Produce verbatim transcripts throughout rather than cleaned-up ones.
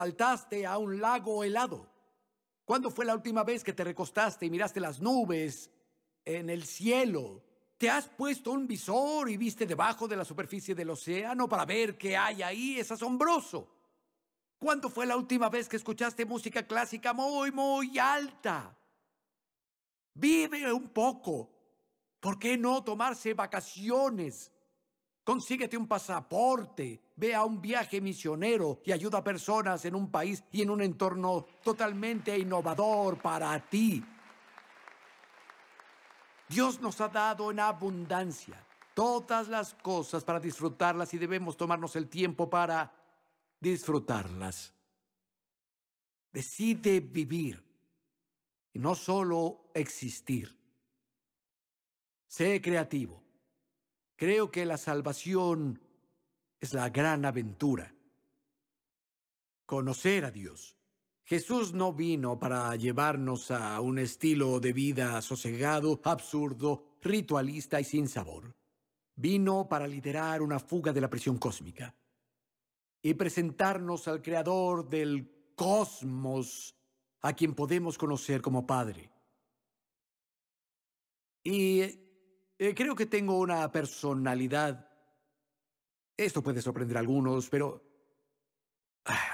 saltaste a un lago helado? ¿Cuándo fue la última vez que te recostaste y miraste las nubes en el cielo? ¿Te has puesto un visor y viste debajo de la superficie del océano para ver qué hay ahí? Es asombroso. ¿Cuándo fue la última vez que escuchaste música clásica muy, muy alta? Vive un poco. ¿Por qué no tomarse vacaciones? Consíguete un pasaporte, ve a un viaje misionero y ayuda a personas en un país y en un entorno totalmente innovador para ti. Dios nos ha dado en abundancia todas las cosas para disfrutarlas y debemos tomarnos el tiempo para disfrutarlas. Decide vivir y no solo existir. Sé creativo. Creo que la salvación es la gran aventura. Conocer a Dios. Jesús no vino para llevarnos a un estilo de vida sosegado, absurdo, ritualista y sin sabor. Vino para liderar una fuga de la presión cósmica y presentarnos al Creador del cosmos, a quien podemos conocer como Padre. Y eh, creo que tengo una personalidad. Esto puede sorprender a algunos, pero ah,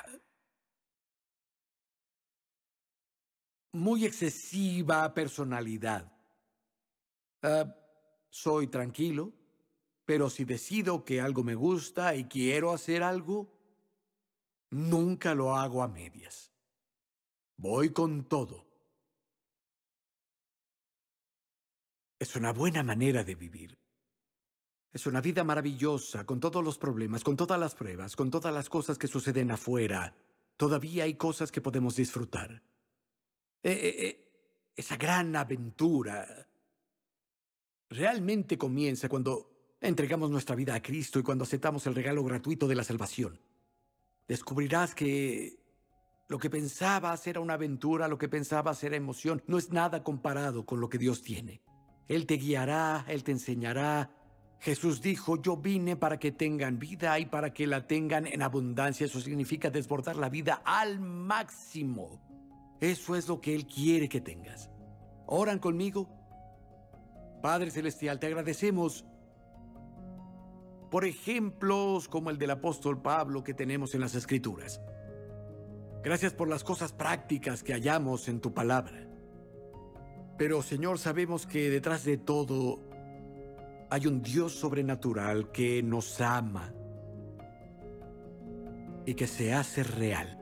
muy excesiva personalidad. Uh, soy tranquilo, pero si decido que algo me gusta y quiero hacer algo, nunca lo hago a medias. Voy con todo. Es una buena manera de vivir. Es una vida maravillosa, con todos los problemas, con todas las pruebas, con todas las cosas que suceden afuera. Todavía hay cosas que podemos disfrutar. Eh, eh, eh, esa gran aventura realmente comienza cuando entregamos nuestra vida a Cristo y cuando aceptamos el regalo gratuito de la salvación. Descubrirás que lo que pensabas era una aventura, lo que pensabas era emoción, no es nada comparado con lo que Dios tiene. Él te guiará, Él te enseñará. Jesús dijo, yo vine para que tengan vida y para que la tengan en abundancia. Eso significa desbordar la vida al máximo. Eso es lo que Él quiere que tengas. ¿Oran conmigo? Padre Celestial, te agradecemos por ejemplos como el del apóstol Pablo que tenemos en las Escrituras. Gracias por las cosas prácticas que hallamos en tu palabra. Pero, Señor, sabemos que detrás de todo hay un Dios sobrenatural que nos ama y que se hace real.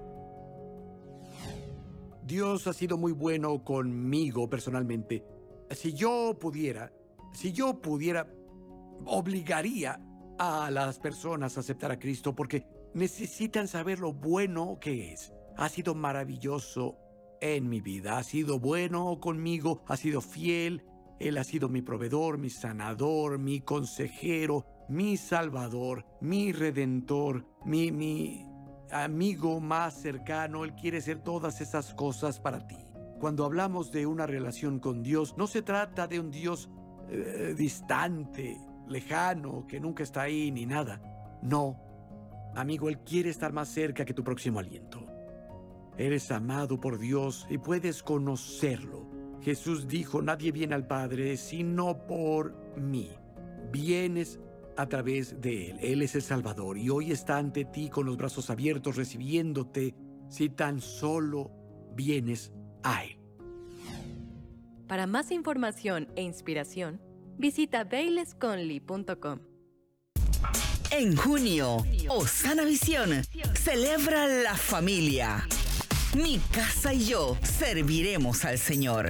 Dios ha sido muy bueno conmigo personalmente. Si yo pudiera, si yo pudiera, obligaría a las personas a aceptar a Cristo porque necesitan saber lo bueno que es. Ha sido maravilloso en mi vida, ha sido bueno conmigo, ha sido fiel. Él ha sido mi proveedor, mi sanador, mi consejero, mi salvador, mi redentor, mi, mi amigo más cercano. Él quiere ser todas esas cosas para ti. Cuando hablamos de una relación con Dios, no se trata de un Dios eh, distante, lejano, que nunca está ahí ni nada. No, amigo, Él quiere estar más cerca que tu próximo aliento. Eres amado por Dios y puedes conocerlo. Jesús dijo, nadie viene al Padre sino por mí. Vienes a través de Él. Él es el Salvador y hoy está ante ti con los brazos abiertos recibiéndote si tan solo vienes a Él. Para más información e inspiración, visita bailey conley punto com. En junio, Osana Visión celebra la familia. Mi casa y yo serviremos al Señor.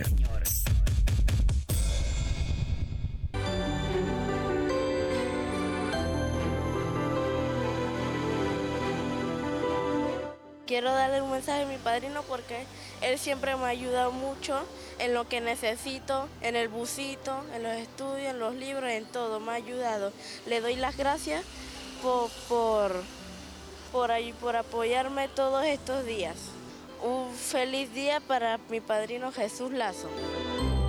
Quiero darle un mensaje a mi padrino porque él siempre me ha ayudado mucho en lo que necesito, en el busito, en los estudios, en los libros, en todo, me ha ayudado. Le doy las gracias por, por, por, ahí, por apoyarme todos estos días. Un feliz día para mi padrino Jesús Lazo.